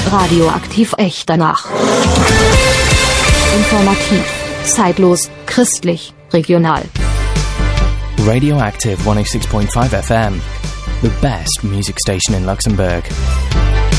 Radioaktiv echt danach. Informativ, zeitlos, christlich, regional. Radioactive 106.5 FM, the best music station in Luxembourg.